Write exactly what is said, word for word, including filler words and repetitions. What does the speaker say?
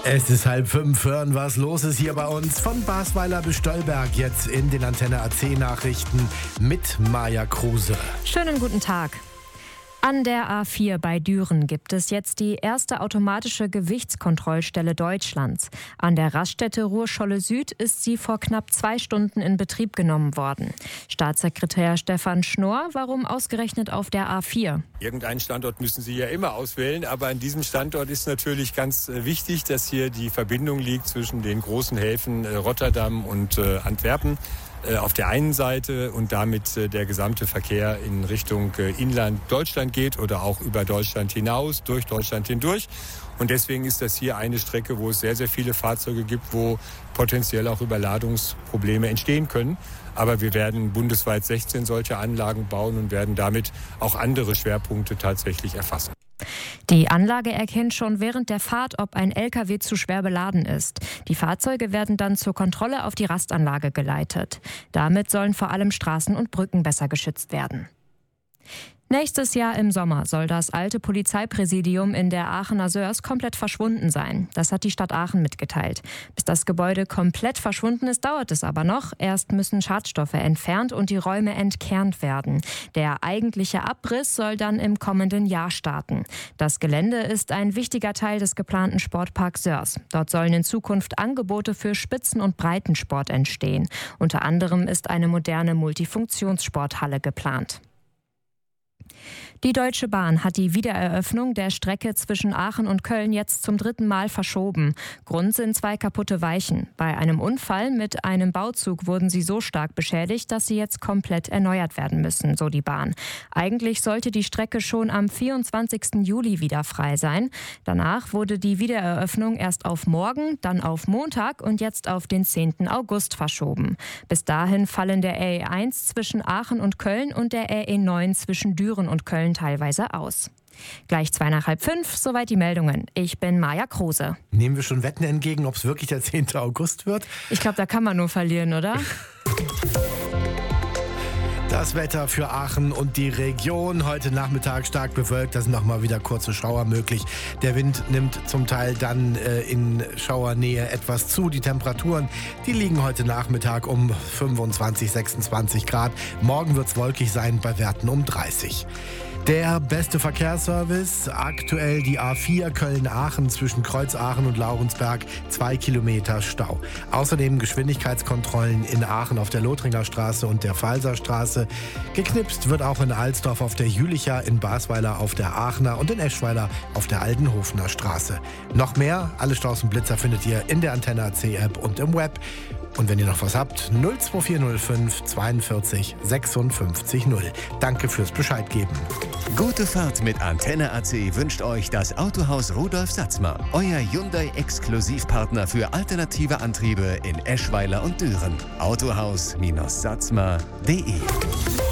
Es ist halb fünf, hören, was los ist hier bei uns. Von Basweiler bis Stolberg jetzt in den Antenne A C Nachrichten mit Maja Kruse. Schönen guten Tag. An der A vier bei Düren gibt es jetzt die erste automatische Gewichtskontrollstelle Deutschlands. An der Raststätte Ruhrscholle Süd ist sie vor knapp zwei Stunden in Betrieb genommen worden. Staatssekretär Stefan Schnorr, warum ausgerechnet auf der A vier? Irgendeinen Standort müssen Sie ja immer auswählen, aber an diesem Standort ist natürlich ganz wichtig, dass hier die Verbindung liegt zwischen den großen Häfen Rotterdam und Antwerpen auf der einen Seite und damit der gesamte Verkehr in Richtung Inland Deutschland geht oder auch über Deutschland hinaus, durch Deutschland hindurch. Und deswegen ist das hier eine Strecke, wo es sehr, sehr viele Fahrzeuge gibt, wo potenziell auch Überladungsprobleme entstehen können. Aber wir werden bundesweit sechzehn solche Anlagen bauen und werden damit auch andere Schwerpunkte tatsächlich erfassen. Die Anlage erkennt schon während der Fahrt, ob ein L K W zu schwer beladen ist. Die Fahrzeuge werden dann zur Kontrolle auf die Rastanlage geleitet. Damit sollen vor allem Straßen und Brücken besser geschützt werden. Nächstes Jahr im Sommer soll das alte Polizeipräsidium in der Aachener Sörs komplett verschwunden sein. Das hat die Stadt Aachen mitgeteilt. Bis das Gebäude komplett verschwunden ist, dauert es aber noch. Erst müssen Schadstoffe entfernt und die Räume entkernt werden. Der eigentliche Abriss soll dann im kommenden Jahr starten. Das Gelände ist ein wichtiger Teil des geplanten Sportparks Sörs. Dort sollen in Zukunft Angebote für Spitzen- und Breitensport entstehen. Unter anderem ist eine moderne Multifunktionssporthalle geplant. Die Deutsche Bahn hat die Wiedereröffnung der Strecke zwischen Aachen und Köln jetzt zum dritten Mal verschoben. Grund sind zwei kaputte Weichen. Bei einem Unfall mit einem Bauzug wurden sie so stark beschädigt, dass sie jetzt komplett erneuert werden müssen, so die Bahn. Eigentlich sollte die Strecke schon am vierundzwanzigsten Juli wieder frei sein. Danach wurde die Wiedereröffnung erst auf morgen, dann auf Montag und jetzt auf den zehnten August verschoben. Bis dahin fallen der R E eins zwischen Aachen und Köln und der R E neun zwischen Düren und Köln teilweise aus. Gleich zwei nach halb fünf, soweit die Meldungen. Ich bin Maja Kruse. Nehmen wir schon Wetten entgegen, ob es wirklich der zehnte August wird? Ich glaube, da kann man nur verlieren, oder? Das Wetter für Aachen und die Region. Heute Nachmittag stark bewölkt, da sind noch mal wieder kurze Schauer möglich. Der Wind nimmt zum Teil dann äh, in Schauernähe etwas zu. Die Temperaturen, die liegen heute Nachmittag um fünfundzwanzig, sechsundzwanzig Grad. Morgen wird es wolkig sein, bei Werten um dreißig. Der beste Verkehrsservice, aktuell die A vier Köln-Aachen zwischen Kreuz-Aachen und Laurensberg, zwei Kilometer Stau. Außerdem Geschwindigkeitskontrollen in Aachen auf der Lothringer Straße und der Pfalzer Straße. Geknipst wird auch in Alsdorf auf der Jülicher, in Basweiler auf der Aachener und in Eschweiler auf der Altenhofener Straße. Noch mehr, alle Staus und Blitzer findet ihr in der Antenne A C App und im Web. Und wenn ihr noch was habt, null zwei vier null fünf zweiundvierzig sechsundfünfzig null. Danke fürs Bescheid geben. Gute Fahrt mit Antenne A C wünscht euch das Autohaus Rudolf Satzmer. Euer Hyundai-Exklusivpartner für alternative Antriebe in Eschweiler und Düren. autohaus Bindestrich satzmer punkt de